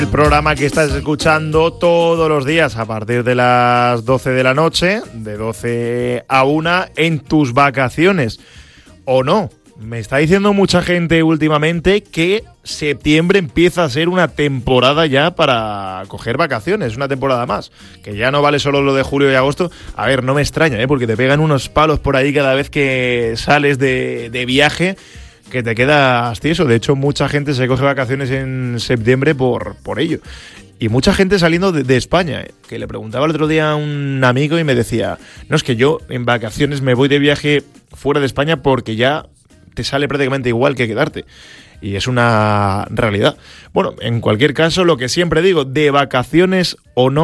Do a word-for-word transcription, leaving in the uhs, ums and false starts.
El programa que estás escuchando todos los días a partir de las doce de la noche, de doce a una, en tus vacaciones. ¿O no? Me está diciendo mucha gente últimamente que septiembre empieza a ser una temporada ya para coger vacaciones, una temporada más, que ya no vale solo lo de julio y agosto. A ver, no me extraña, ¿eh? Porque te pegan unos palos por ahí cada vez que sales de, de viaje, que te quedas tieso. De hecho, mucha gente se coge vacaciones en septiembre por, por ello. Y mucha gente saliendo de, de España, ¿eh? Que le preguntaba el otro día a un amigo y me decía, no, es que yo en vacaciones me voy de viaje fuera de España porque ya te sale prácticamente igual que quedarte. Y es una realidad. Bueno, en cualquier caso, lo que siempre digo, de vacaciones o no,